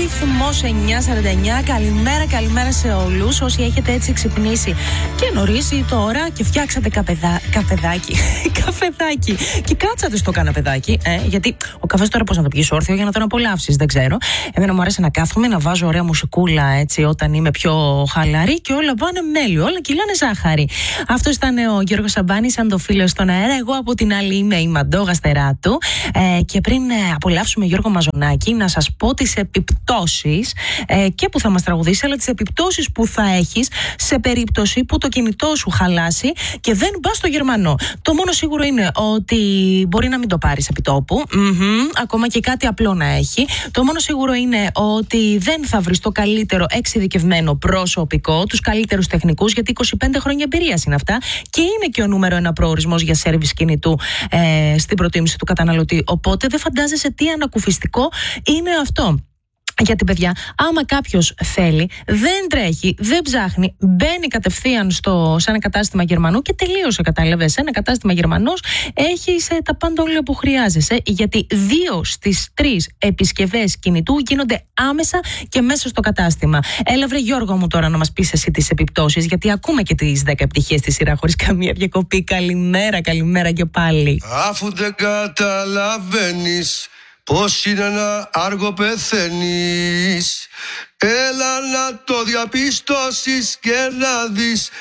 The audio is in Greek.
Ρυθμός 949. Καλημέρα σε όλους. Όσοι έχετε έτσι ξυπνήσει και νωρίς ή τώρα και φτιάξατε καφεδάκι. Καφεδάκι. Και κάτσατε στο καναπεδάκι. Γιατί ο καφές τώρα πώς να το πιεις όρθιο για να τον απολαύσεις, δεν ξέρω. Εμένα μου αρέσει να κάθομαι, να βάζω ωραία μουσικούλα έτσι όταν είμαι πιο χαλαρή και όλα πάνε μέλιο. Όλα κυλάνε ζάχαρη. Αυτό ήταν ο Γιώργος Σαμπάνης, αν το φίλο στον αέρα. Εγώ από την άλλη είμαι η Μαντώ Γαστεράτου. Και πριν απολαύσουμε Γιώργο Μαζονάκη, να σας πω τις επιπτώσεις και που θα μας τραγουδήσει, αλλά τις επιπτώσεις που θα έχεις σε περίπτωση που το κινητό σου χαλάσει και δεν πας στο Γερμανό. Το μόνο σίγουρο είναι ότι μπορεί να μην το πάρεις επί τόπου, ακόμα και κάτι απλό να έχει. Το μόνο σίγουρο είναι ότι δεν θα βρεις το καλύτερο εξειδικευμένο προσωπικό, τους καλύτερους τεχνικούς, γιατί 25 χρόνια εμπειρίας είναι αυτά και είναι και ο νούμερο 1 προορισμός για σέρβις κινητού στην προτίμηση του καταναλωτή. Οπότε δεν φαντάζεσαι τι ανακουφιστικό είναι αυτό. Γιατί, παιδιά, άμα κάποιος θέλει, δεν τρέχει, δεν ψάχνει, μπαίνει κατευθείαν σε ένα κατάστημα Γερμανού και τελείωσε, κατάλαβες. Σε ένα κατάστημα Γερμανός έχεις τα πάντα όλα που χρειάζεσαι, γιατί 2 στις 3 επισκευές κινητού γίνονται άμεσα και μέσα στο κατάστημα. Έλα, βρε Γιώργο μου, τώρα να μας πεις εσύ τις επιπτώσεις, γιατί ακούμε και τις 10 επιτυχίες στη σειρά χωρίς καμία διακοπή. Καλημέρα και πάλι. Αφού δεν καταλαβαίνεις πώς είναι να άργο πεθαίνεις, έλα να το διαπιστώσεις και να δεις